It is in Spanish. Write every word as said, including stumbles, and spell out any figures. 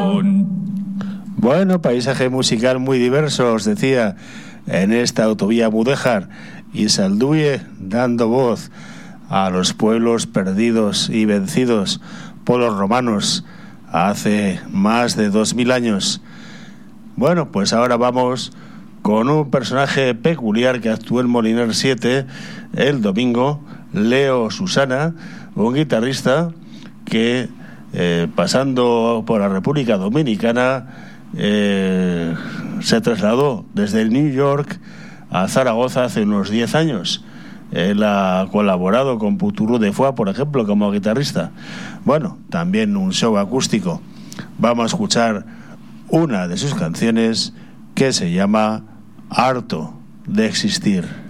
León. Bueno, paisaje musical muy diverso, os decía, en esta autovía Mudéjar, y Salduye dando voz a los pueblos perdidos y vencidos por los romanos hace más de dos mil años. Bueno, pues ahora vamos con un personaje peculiar que actuó en Moliner siete el domingo, Leo Susana, un guitarrista que eh, pasando por la República Dominicana eh, se trasladó desde el New York a Zaragoza hace unos diez años. Él ha colaborado con Puturu de Foix, por ejemplo, como guitarrista. Bueno, también un show acústico. Vamos a escuchar una de sus canciones que se llama Harto de existir.